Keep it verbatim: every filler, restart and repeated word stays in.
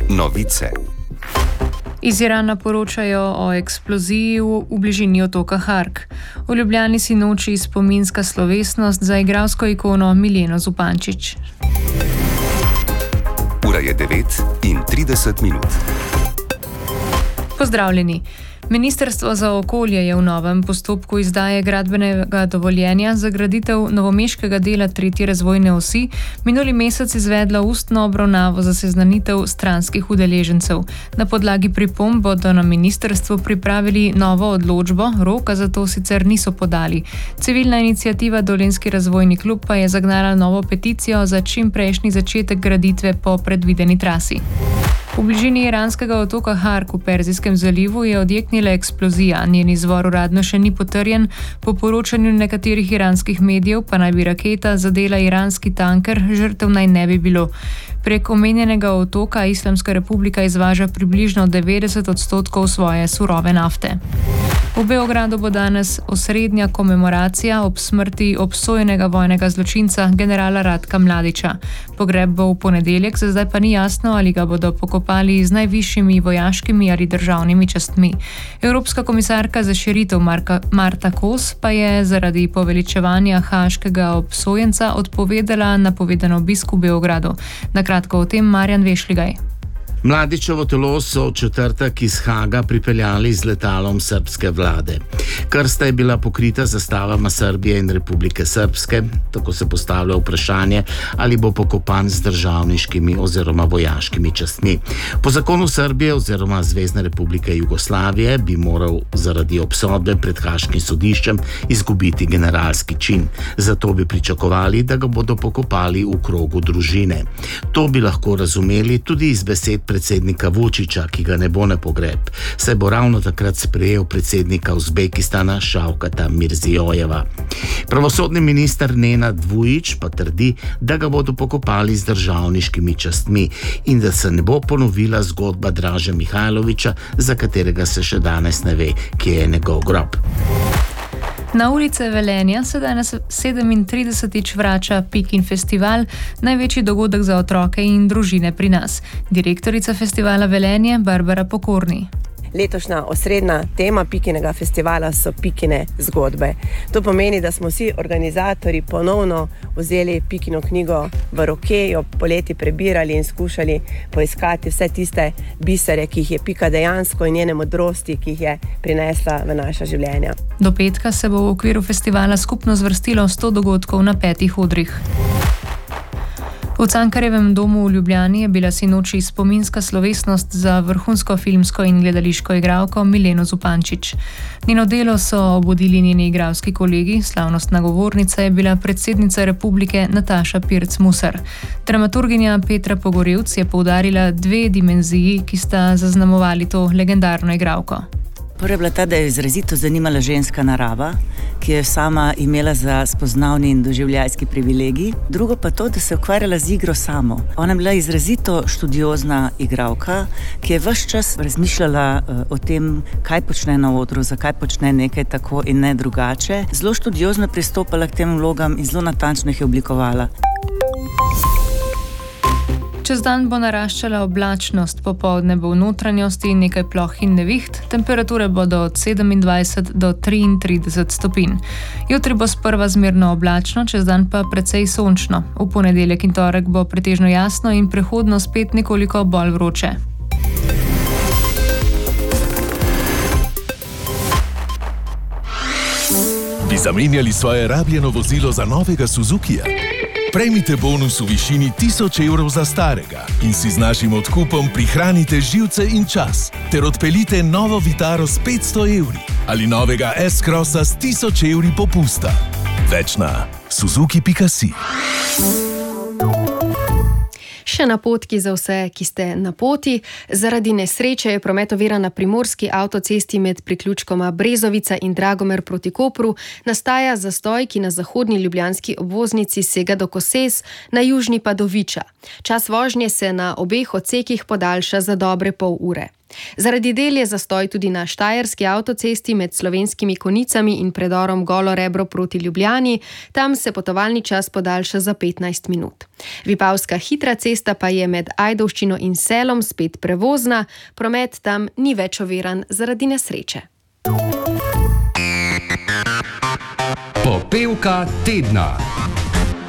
Novice. Iz Irana poročajo o eksploziji v, v bližini otoka Hark. V Ljubljani sinoči spominska slovesnost za igralsko ikono Mileno Zupančič. Ura je devet in trideset minut. Pozdravljeni. Ministrstvo za okolje je v novem postopku izdaje gradbenega dovoljenja za graditev novomeškega dela tretje razvojne osi minuli mesec izvedlo ustno obravnavo za seznanitev stranskih udeležencev. Na podlagi pripomb bodo na ministrstvu pripravili novo odločbo, roka za to sicer niso podali. Civilna iniciativa Dolenjski razvojni klub pa je zagnala novo peticijo za čimprejšnji začetek graditve po predvideni trasi. V bližini iranskega otoka Hark v Perzijskem zalivu je odjeknila eksplozija. Njen izvor uradno še ni potrjen, po poročanju nekaterih iranskih medijev pa naj bi raketa zadela iranski tanker, žrtev naj ne bi bilo. Prek omenjenega otoka Islamska republika izvaža približno devetdeset odstotkov svoje surove nafte. V Beogradu bo danes osrednja komemoracija ob smrti obsojenega vojnega zločinca generala Ratka Mladića. Pogreb bo v ponedeljek, za zdaj pa ni jasno, ali ga bodo pokopali z najvišjimi vojaškimi ali državnimi častmi. Evropska komisarka za širitev Marka, Marta Kos pa je zaradi poveličevanja haaškega obsojenca odpovedala napovedan obisk v Beogradu. Na kratko o tem Marjan Vešligaj. Mladićevo telo so v četrtek iz Haaga pripeljali z letalom srbske vlade. Krsta je bila pokrita zastavama Srbije in Republike Srpske, tako se postavlja vprašanje, ali bo pokopan z državniškimi oziroma vojaškimi častmi. Po zakonu Srbije oziroma Zvezne republike Jugoslavije bi moral zaradi obsodbe pred haaškim sodiščem izgubiti generalski čin. Zato bi pričakovali, da ga bodo pokopali v krogu družine. To bi lahko razumeli tudi iz besed predsednika Vučića, ki ga ne bo na pogreb, saj bo ravno takrat sprejel predsednika Uzbekistana Šavkata Mirzijojeva. Pravosodni minister Nenad Vujić pa trdi, da ga bodo pokopali z državniškimi častmi in da se ne bo ponovila zgodba Draže Mihajlovića, za katerega se še danes ne ve, kje je njegov grob. Na ulice Velenja se danes sedemintridesetič vrača Pikin festival, največji dogodek za otroke in družine pri nas. Direktorica festivala Velenje Barbara Pokorni. Letošnja osrednja tema Pikinega festivala so Pikine zgodbe. To pomeni, da smo vsi organizatorji ponovno vzeli Pikino knjigo v roke, jo poleti prebirali in skušali poiskati vse tiste bisere, ki jih je Pika dejansko in njene modrosti, ki jih je prinesla v naša življenja. Do petka se bo v okviru festivala skupno zvrstilo sto dogodkov na petih odrih. V Cankarjevem domu v Ljubljani je bila sinoči spominska slovesnost za vrhunsko filmsko in gledališko igralko Mileno Zupančič. Njeno delo so obudili njeni igralski kolegi, slavnostna govornica je bila predsednica republike Nataša Pirc Musar. Dramaturginja Petra Pogorevc je poudarila dve dimenziji, ki sta zaznamovali to legendarno igralko. Prva je bila ta, da je izrazito zanimala ženska narava, ki je sama imela za spoznavni in doživljajski privilegij. Drugo pa to, da se je ukvarjala z igro samo. Ona je bila izrazito študiozna igralka, ki je ves čas razmišljala uh, o tem, kaj počne na odru, zakaj počne nekaj tako in ne drugače. Zelo študiozno pristopala k tem vlogam in zelo natančno jih je oblikovala. Čez dan bo naraščala oblačnost, popoldne bo v notranjosti nekaj ploh in neviht, temperature bodo od sedemindvajset do triintrideset stopinj. Jutri bo sprva zmerno oblačno, čez dan pa precej sončno. V ponedeljek in torek bo pretežno jasno in prehodno spet nekoliko bolj vroče. Bi zamenjali svoje rabljeno vozilo za novega Suzukija? Prejmite bonus v višini tisoč evrov za starega in si z našim odkupom prihranite živce in čas ter odpeljite novo Vitaro s petsto evri ali novega S-Crossa s tisoč evri popusta. Več na suzuki pika si. Še napotki za vse, ki ste na poti. Zaradi nesreče je promet oviran na primorski avtocesti med priključkoma Brezovica in Dragomer proti Kopru. Nastaja zastoj, ki na zahodni ljubljanski obvoznici sega do Koses, na južni pa do Viča. Čas vožnje se na obeh odsekih podaljša za dobre pol ure. Zaradi del je zastoj tudi na štajerski avtocesti med Slovenskimi Konicami in predorom Golo Rebro proti Ljubljani, tam se potovalni čas podaljša za petnajst minut. Vipavska hitra cesta pa je med Ajdovščino in Selom spet prevozna, promet tam ni več oviran zaradi nesreče. Popevka tedna.